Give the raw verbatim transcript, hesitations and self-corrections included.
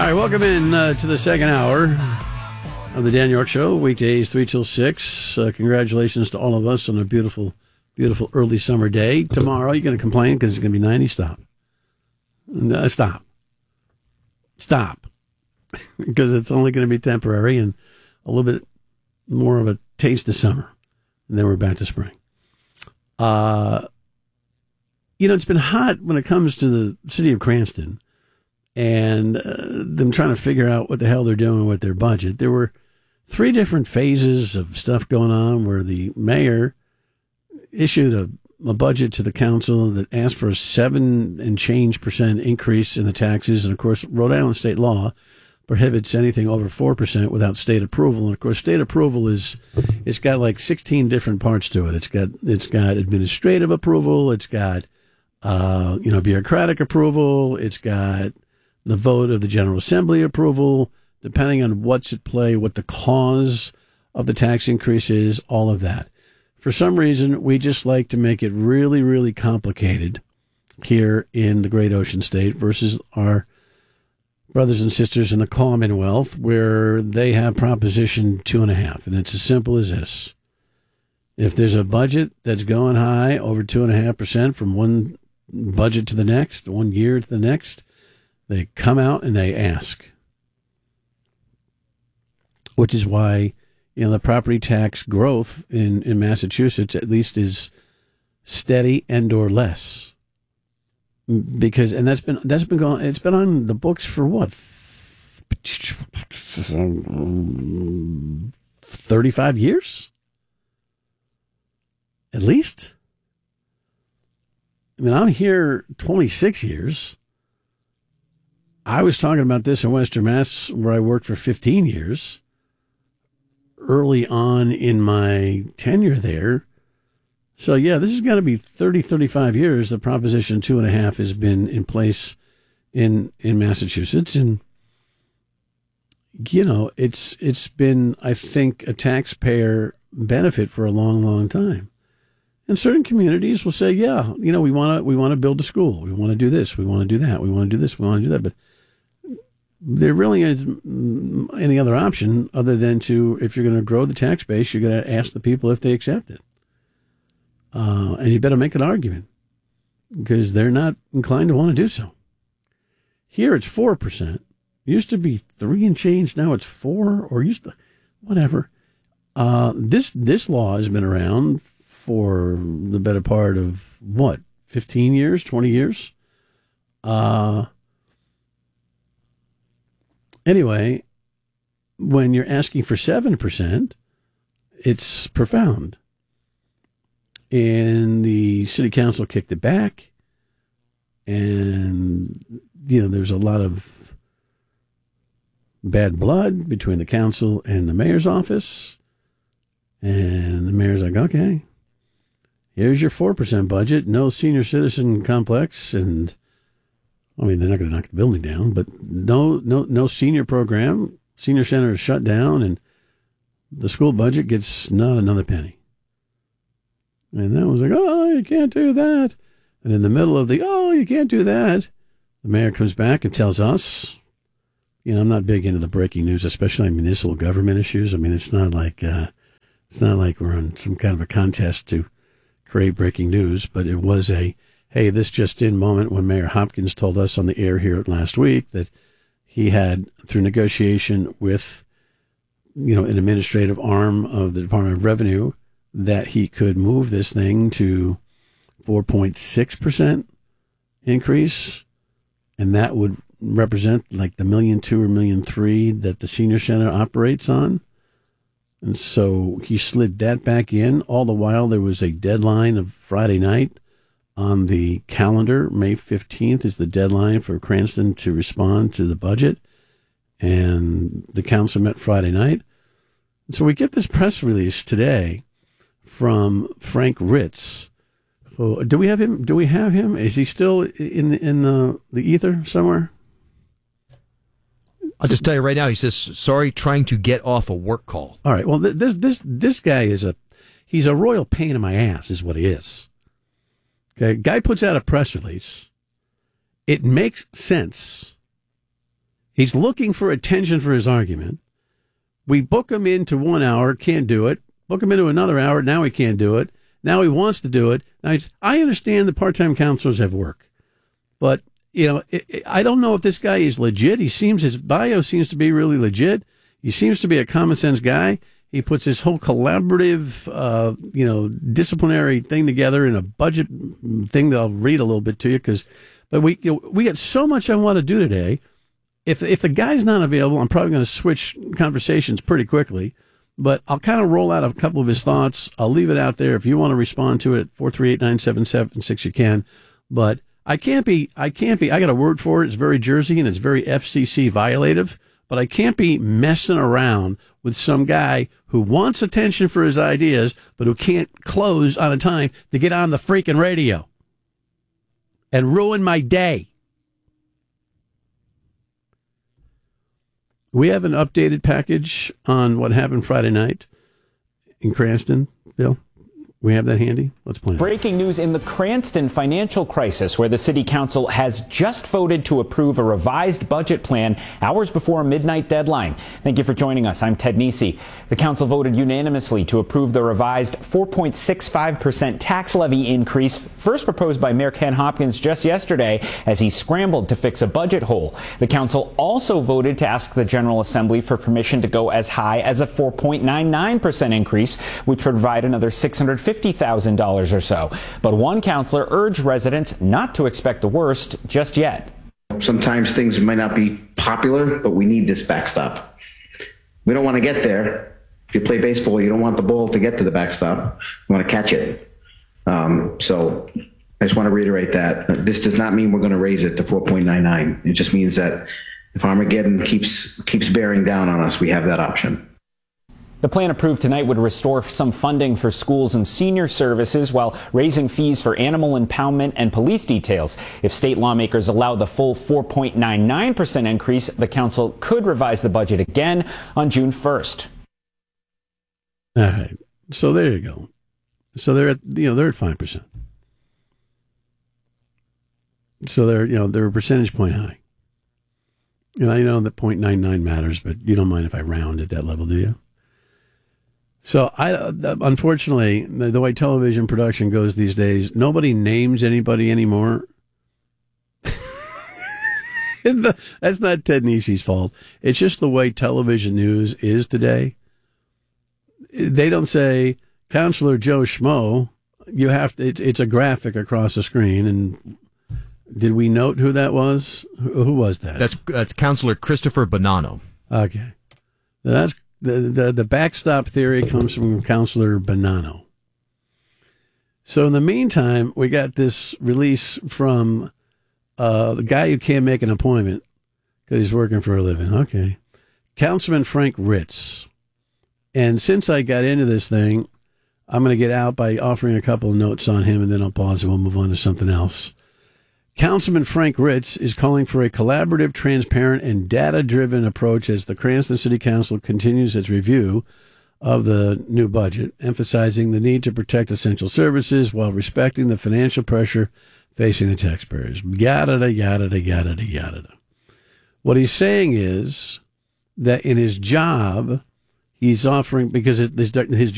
right, welcome in uh, to the second hour of the Dan York Show, weekdays three till six. Uh, congratulations to all of us on a beautiful, beautiful early summer day. Tomorrow, you're going to complain because it's going to be ninety. Stop. Uh, stop. Stop. Because it's only going to be temporary and a little bit more of a taste of summer. And then we're back to spring. Uh, you know, it's been hot when it comes to the city of Cranston and uh, them trying to figure out what the hell they're doing with their budget. There were three different phases of stuff going on where the mayor issued a, a budget to the council that asked for a seven and change percent increase in the taxes. And, of course, Rhode Island state law prohibits anything over four percent without state approval. And, of course, state approval is, it's got like sixteen different parts to it. It's got, it's got administrative approval. It's got, uh, you know, bureaucratic approval. It's got the vote of the General Assembly approval, depending on what's at play, what the cause of the tax increase is, all of that. For some reason, we just like to make it really, really complicated here in the Great Ocean State versus our brothers and sisters in the Commonwealth, where they have Proposition two and a half. And it's as simple as this. If there's a budget that's going high over two and a half percent from one budget to the next, one year to the next, they come out and they ask. Which is why, you know, the property tax growth in, in Massachusetts at least is steady and or less. Because, and that's been, that's been going, it's been on the books for what? thirty-five years? At least? I mean, I'm here twenty-six years. I was talking about this in Western Mass, where I worked for fifteen years. Early on in my tenure there. So, yeah, this has got to be thirty, thirty-five years. The Proposition two and a half has been in place in in Massachusetts. And, you know, it's it's been, I think, a taxpayer benefit for a long, long time. And certain communities will say, yeah, you know, we want to we want to build a school. We want to do this. We want to do that. We want to do this. We want to do that. But there really isn't any other option other than to, if you're going to grow the tax base, you're going to ask the people if they accept it. Uh, and you better make an argument because they're not inclined to want to do so. Here it's four percent. Used to be three and change. Now it's four or used to, whatever. Uh, this, this law has been around for the better part of what? fifteen years, twenty years? Uh, anyway, when you're asking for seven percent, it's profound. And the city council kicked it back. And, you know, there's a lot of bad blood between the council and the mayor's office. And the mayor's like, okay, here's your four percent budget, no senior citizen complex. And, I mean, they're not going to knock the building down, but no, no, no senior program. Senior center is shut down, and the school budget gets not another penny. And that was like, oh, you can't do that. And in the middle of the, oh, you can't do that, the mayor comes back and tells us, you know, I'm not big into the breaking news, especially on municipal government issues. I mean, it's not like, uh, it's not like we're on some kind of a contest to create breaking news, but it was a, hey, this just in moment when Mayor Hopkins told us on the air here last week that he had, through negotiation with, you know, an administrative arm of the Department of Revenue, that he could move this thing to four point six percent increase, and that would represent like the million two or million three that the senior center operates on. And so he slid that back in. All the while, there was a deadline of Friday night on the calendar. May fifteenth is the deadline for Cranston to respond to the budget. And the council met Friday night. And so we get this press release today from Frank Ritz. Oh, do we have him? Do we have him? Is he still in the, in the, the ether somewhere? I'll just tell you right now. He says, "Sorry, trying to get off a work call." All right. Well, th- this this this guy is a he's a royal pain in my ass, is what he is. Okay, guy puts out a press release. It makes sense. He's looking for attention for his argument. We book him into one hour, can't do it. Book him into another hour, now he can't do it. Now he wants to do it. Now he's, I understand the part-time counselors have work, but you know, it, it, I don't know if this guy is legit. He seems, his bio seems to be really legit. He seems to be a common sense guy. He puts this whole collaborative, uh, you know, disciplinary thing together in a budget thing that I'll read a little bit to you because, but we, you know, we got so much I want to do today. If if the guy's not available, I'm probably going to switch conversations pretty quickly. But I'll kind of roll out a couple of his thoughts. I'll leave it out there. If you want to respond to it, four three eight, nine seven seven six, you can. But I can't be, I can't be, I got a word for it. It's very Jersey and it's very F C C violative. But I can't be messing around with some guy who wants attention for his ideas, but who can't close on a time to get on the freaking radio and ruin my day. We have an updated package on what happened Friday night in Cranston, Bill. We have that handy. Let's play it. Breaking news in the Cranston financial crisis, where the city council has just voted to approve a revised budget plan hours before a midnight deadline. Thank you for joining us. I'm Ted Nesi. The council voted unanimously to approve the revised four point six five percent tax levy increase, first proposed by Mayor Ken Hopkins just yesterday as he scrambled to fix a budget hole. The council also voted to ask the General Assembly for permission to go as high as a four point nine nine percent increase, which would provide another six hundred fifty thousand dollars or so. But one councilor urged residents not to expect the worst just yet. Sometimes things might not be popular, but we need this backstop. We don't want to get there. If you play baseball, you don't want the ball to get to the backstop. You want to catch it. Um, so I just want to reiterate that. This does not mean we're going to raise it to four point nine nine. It just means that if Armageddon keeps keeps bearing down on us, we have that option. The plan approved tonight would restore some funding for schools and senior services while raising fees for animal impoundment and police details. If state lawmakers allow the full four point nine nine percent increase, the council could revise the budget again on June first. All right. So there you go. So they're at, you know, they're at five percent. So they're, you know, they're a percentage point high. And I know that zero point nine nine matters, but you don't mind if I round at that level, do you? So, I, unfortunately, the, the way television production goes these days, nobody names anybody anymore. That's not Ted Nesi's fault. It's just the way television news is today. They don't say, Counselor Joe Schmo. You have to, it's, it's a graphic across the screen. And did we note who that was? Who, who was that? That's that's Counselor Christopher Bonanno. Okay. That's The, the the backstop theory comes from Counselor Bonanno. So in the meantime, we got this release from uh, the guy who can't make an appointment because he's working for a living. Okay. Councilman Frank Ritz. And since I got into this thing, I'm going to get out by offering a couple of notes on him, and then I'll pause and we'll move on to something else. Councilman Frank Ritz is calling for a collaborative, transparent, and data-driven approach as the Cranston City Council continues its review of the new budget, emphasizing the need to protect essential services while respecting the financial pressure facing the taxpayers. Yada, yada, yada, yada. What he's saying is that in his job, he's offering, because his, his